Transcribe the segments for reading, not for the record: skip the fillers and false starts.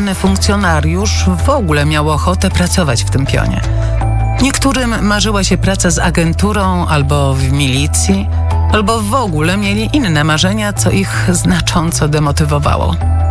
wybrany funkcjonariusz w ogóle miał ochotę pracować w tym pionie. Niektórym marzyła się praca z agenturą albo w milicji, albo w ogóle mieli inne marzenia, co ich znacząco demotywowało.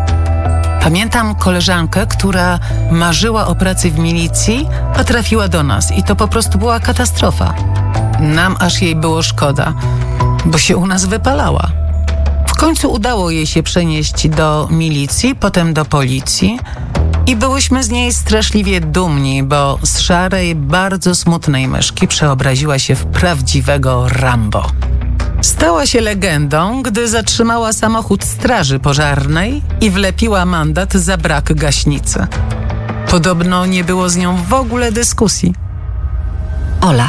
Pamiętam koleżankę, która marzyła o pracy w milicji, a trafiła do nas i to po prostu była katastrofa. Nam aż jej było szkoda, bo się u nas wypalała. W końcu udało jej się przenieść do milicji, potem do policji i byłyśmy z niej straszliwie dumni, bo z szarej, bardzo smutnej myszki przeobraziła się w prawdziwego Rambo. Stała się legendą, gdy zatrzymała samochód straży pożarnej i wlepiła mandat za brak gaśnicy. Podobno nie było z nią w ogóle dyskusji. Ola.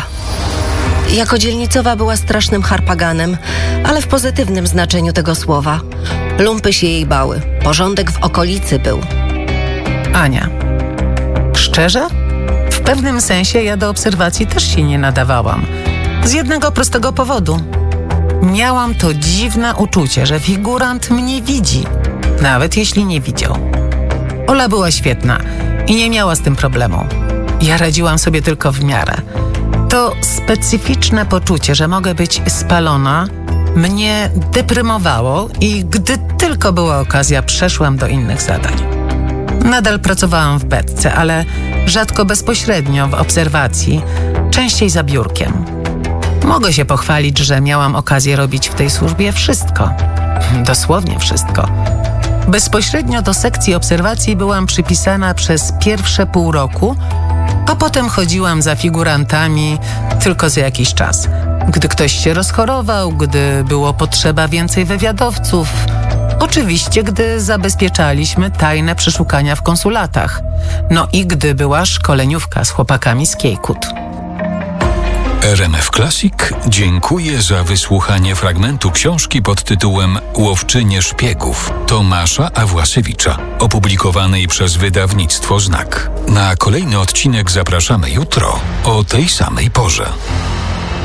Jako dzielnicowa była strasznym harpaganem, ale w pozytywnym znaczeniu tego słowa. Lumpy się jej bały. Porządek w okolicy był. Ania. Szczerze? W pewnym sensie ja do obserwacji też się nie nadawałam. Z jednego prostego powodu. Miałam to dziwne uczucie, że figurant mnie widzi, nawet jeśli nie widział. Ola była świetna i nie miała z tym problemu. Ja radziłam sobie tylko w miarę. To specyficzne poczucie, że mogę być spalona, mnie deprymowało i gdy tylko była okazja, przeszłam do innych zadań. Nadal pracowałam w beczce, ale rzadko bezpośrednio w obserwacji, częściej za biurkiem. Mogę się pochwalić, że miałam okazję robić w tej służbie wszystko. Dosłownie wszystko. Bezpośrednio do sekcji obserwacji byłam przypisana przez pierwsze pół roku, a potem chodziłam za figurantami tylko za jakiś czas. Gdy ktoś się rozchorował, gdy było potrzeba więcej wywiadowców. Oczywiście, gdy zabezpieczaliśmy tajne przeszukania w konsulatach. No i gdy była szkoleniówka z chłopakami z Kiejkut. RMF Classic dziękuję za wysłuchanie fragmentu książki pod tytułem Łowczynie szpiegów Tomasza Awłasiewicza, opublikowanej przez wydawnictwo Znak. Na kolejny odcinek zapraszamy jutro o tej samej porze.